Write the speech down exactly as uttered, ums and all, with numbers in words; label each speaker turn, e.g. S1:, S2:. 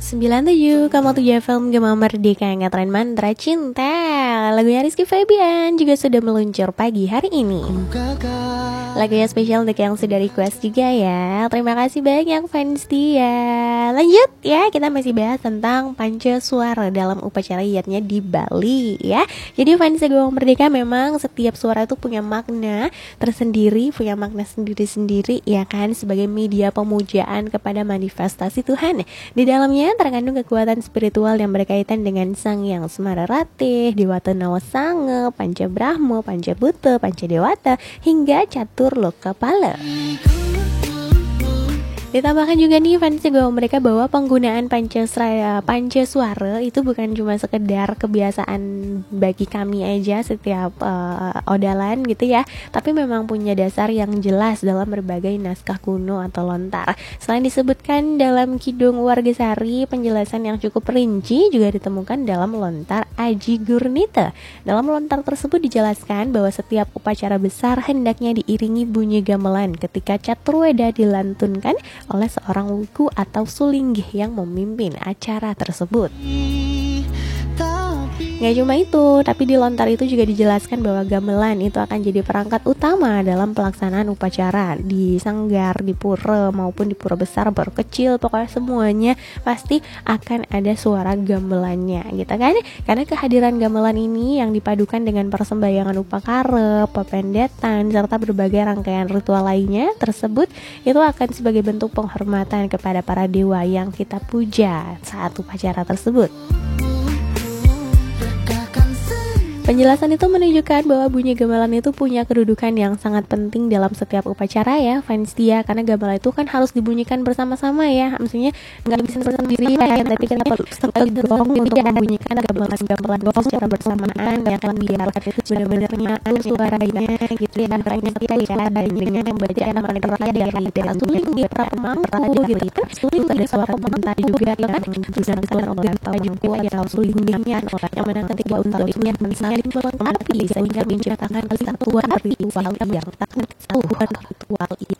S1: sembilan puluh tujuh koma tujuh F M Gema Merdeka Ngetren Mantra Cinta. Lagunya Rizky Febian juga sudah meluncur pagi hari ini. Lagunya spesial untuk yang sudah request juga ya. Terima kasih banyak fans dia. Lanjut ya, kita masih bahas tentang Pancasuara dalam upacara yatnya di Bali ya. Jadi fans Gema Merdeka memang setiap suara itu punya makna tersendiri, punya makna sendiri-sendiri ya kan, sebagai media pemujaan kepada manifestasi Tuhan. Di dalamnya terkandung kekuatan spiritual yang berkaitan dengan Sang Hyang Semadarate, Dewata Nawasange, Panca Brahma, Panca Buta, Panca Dewata, hingga Catur Lokapala. Ditambahkan juga nih fans Gema Merdeka bahwa penggunaan Pancasuara, Pancasuara itu bukan cuma sekedar kebiasaan bagi kami aja setiap uh, odalan gitu ya, tapi memang punya dasar yang jelas dalam berbagai naskah kuno atau lontar. Selain disebutkan dalam Kidung Wargasari, penjelasan yang cukup rinci juga ditemukan dalam lontar Aji Gurnita. Dalam lontar tersebut dijelaskan bahwa setiap upacara besar hendaknya diiringi bunyi gamelan ketika Caturweda dilantunkan oleh seorang wiku atau sulinggih yang memimpin acara tersebut. Gak cuma itu, tapi di lontar itu juga dijelaskan bahwa gamelan itu akan jadi perangkat utama dalam pelaksanaan upacara di sanggar, di pura maupun di pura besar, pura kecil, pokoknya semuanya pasti akan ada suara gamelannya gitu kan. Karena kehadiran gamelan ini yang dipadukan dengan persembahyangan upakara, pependetan, serta berbagai rangkaian ritual lainnya tersebut, itu akan sebagai bentuk penghormatan kepada para dewa yang kita puja saat upacara tersebut. Penjelasan itu menunjukkan bahwa bunyi gamelan itu punya kedudukan yang sangat penting dalam setiap upacara ya fans dia, karena gamelan itu kan harus dibunyikan bersama-sama ya, maksudnya nggak bisa sendiri ya, tapi kan perlu segong untuk membunyikan gamelan-gamelan gong secara bersamaan ya kan, biar benar-benar nyatu suaranya gitu ya, makanya kita ya dengan membaca mantra dari dari suling di pramangku gitu ya, suling ada suara komentar juga ya kan, bisa suara oleh Pajungku atau sulingnya yang mana ketika untuknya misalnya api sehingga menciptakan kesatuan ritual yang tak kesatuan ritual itu